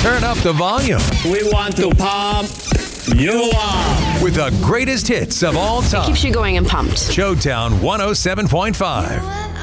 turn up the volume. We want to pump you up with the greatest hits of all time. Keeps you going and pumped. Showtown 107.5.